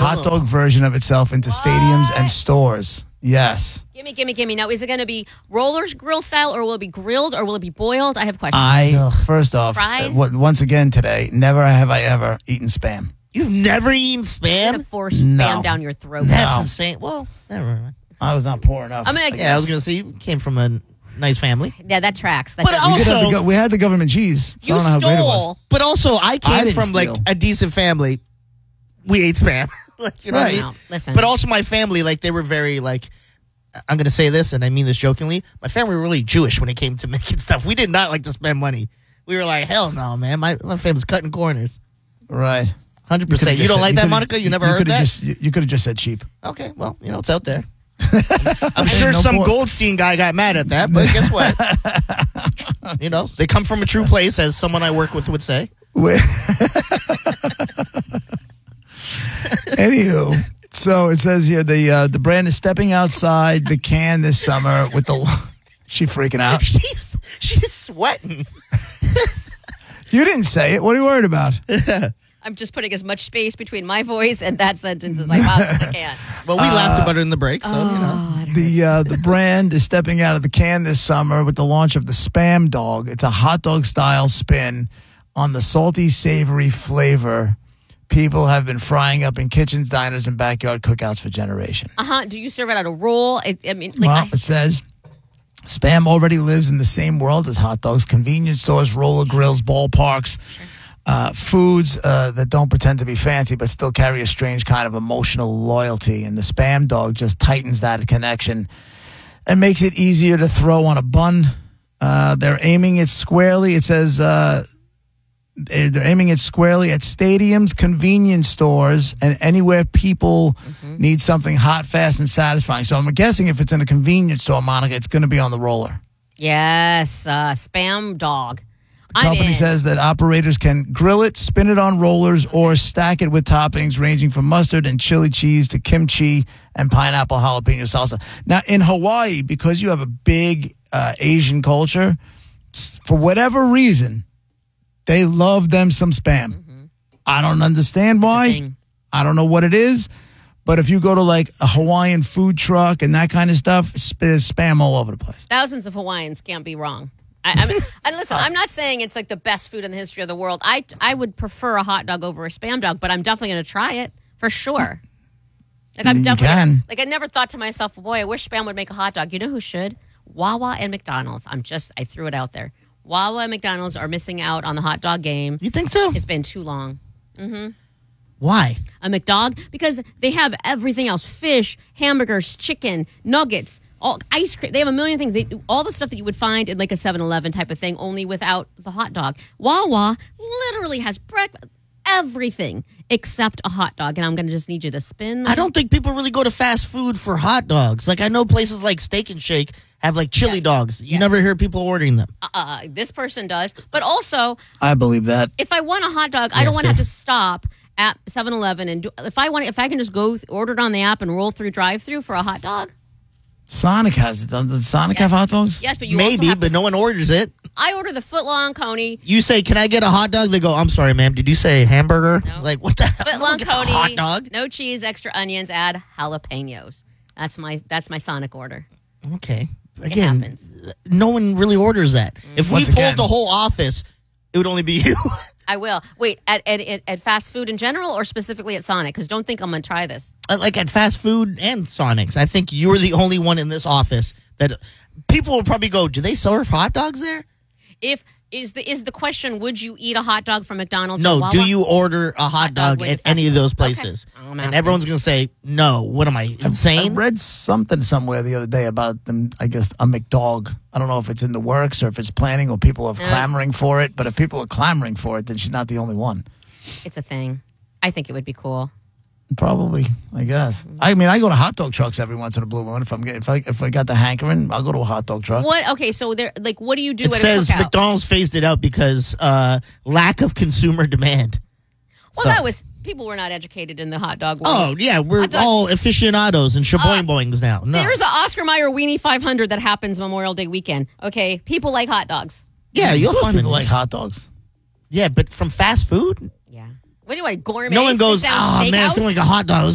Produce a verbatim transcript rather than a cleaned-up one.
hot dog version of itself into What? stadiums and stores. Yes. Gimme, gimme, gimme. Now, is it going to be rollers grill style, or will it be grilled, or will it be boiled? I have questions. I, Ugh. first off, Fried? uh, what- once again today, never have I ever eaten Spam. You've never eaten I'm Spam? going to force No. Spam down your throat. That's No. insane. Well, never mind. I was not poor enough. I'm going to. Yeah, I was going to say you came from a nice family. Yeah, that tracks. That But does- I'll- we, did have the, also- go- we had the government cheese. So you I don't know how great it was. stole. But also, I I came didn't from like steal. a decent family. We ate Spam. like, you know Right. what I No, mean? listen. But also my family, like they were very like, I'm going to say this, and I mean this jokingly. My family were really Jewish when it came to making stuff. We did not like to spend money. We were like, hell no, man. My my family's cutting corners. Right. Hundred could've percent. You just don't said- like that, could've- Monica? You never heard could've that? Just, you you could have just said cheap. Okay, well, you know, it's out there. I'm sure no some point. Goldstein guy got mad at that, but guess what? you know, they come from a true place, as someone I work with would say. Wait. Anywho, so it says here the uh, the brand is stepping outside the can this summer with the. She freaking out. She's she's sweating. You didn't say it. What are you worried about? I'm just putting as much space between my voice and that sentence as I possibly can. Well, we laughed about it in the break, so you know. Oh, it The uh, the brand is stepping out of the can this summer with the launch of the Spam Dog. It's a hot dog style spin on the salty, savory flavor people have been frying up in kitchens, diners, and backyard cookouts for generations. Uh huh. Do you serve it on a roll? I, I mean, like, Well, I, it says Spam already lives in the same world as hot dogs, convenience stores, roller grills, ballparks, uh, foods uh, that don't pretend to be fancy but still carry a strange kind of emotional loyalty. And the Spam Dog just tightens that connection and makes it easier to throw on a bun. Uh, they're aiming it squarely. It says uh, they're they're aiming it squarely at stadiums, convenience stores, and anywhere people need something hot, fast, and satisfying. So I'm guessing if it's in a convenience store, Monica, it's going to be on the roller. yes, uh, Spam Dog. The I'm company in. says that operators can grill it, spin it on rollers, or stack it with toppings ranging from mustard and chili cheese to kimchi and pineapple jalapeno salsa. Now, in Hawaii, because you have a big uh, Asian culture, s- for whatever reason, they love them some Spam. I don't understand why. thing. I don't know what it is. But if you go to like a Hawaiian food truck and that kind of stuff, sp- there's Spam all over the place. Thousands of Hawaiians can't be wrong. I, I mean, and listen, I'm not saying it's like the best food in the history of the world. I I would prefer a hot dog over a Spam dog, but I'm definitely going to try it for sure. Like I'm You definitely can. like I never thought to myself, boy, I wish Spam would make a hot dog. You know who should? Wawa and McDonald's. I'm just I threw it out there. Wawa and McDonald's are missing out on the hot dog game. You think so? It's been too long. Why? A McDog because they have everything else: fish, hamburgers, chicken, nuggets, all ice cream. They have a million things. They do all the stuff that you would find in like a seven eleven type of thing, only without the hot dog. Wawa literally has breakfast, everything except a hot dog. And I'm going to just need you to spin. I don't think people really go to fast food for hot dogs. Like I know places like Steak and Shake have like chili Yes. dogs. You Yes. never hear people ordering them. Uh, this person does, but also I believe that. if I want a hot dog, I Yeah, don't want to have sir. to stop at seven eleven and do. If I want, if I can just go th- order it on the app and roll through drive-through for a hot dog. Sonic has it. Does Sonic have hot dogs? Yes, but you also Maybe, have but to no s- one orders it. I order the foot long coney. You say, "Can I get a hot dog?" They go, "I'm sorry, ma'am. Did you say hamburger?" No. Like what the hell? Foot I'm long gonna get the coney, hot dog. no cheese, extra onions, add jalapenos. That's my that's my Sonic order. Okay. Again, happens. no one really orders that. If we Once pulled again- the whole office, it would only be you. I will. Wait, at at, at, at fast food in general or specifically at Sonic? Because don't think I'm going to try this. Like at fast food and Sonics. I think you're the only one in this office that people will probably go, "Do they serve hot dogs there?" If is the is the question, would you eat a hot dog from McDonald's? or No, Wawa? do you order a hot, Hot dog dog with at the fast any of food. those Okay. places? I'm And asking. everyone's going to say, "No, what am I, I insane?" read something somewhere the other day about them, I guess, a McDog. I don't know if it's in the works or if it's planning or people are clamoring for it. But if people are clamoring for it, then she's not the only one. It's a thing. I think it would be cool. Probably, I guess. I mean, I go to hot dog trucks every once in a blue moon. If I'm get- if I if I got the hankering, I'll go to a hot dog truck. What? Okay, so there. Like, what do you do It at says a cookout? McDonald's phased it out because uh, lack of consumer demand. well, so- that was people were not educated in the hot dog world. Oh, yeah, we're Hot dog- all aficionados and shaboing boings now. No. There's an Oscar Mayer Weenie five hundred that happens Memorial Day weekend. Okay, people like hot dogs. yeah, you'll Most find people it. like hot dogs. Yeah, but from fast food, Yeah. What do you want? Gourmet? no one goes, sit-down "Oh man, I steakhouse?" feel like a hot dog.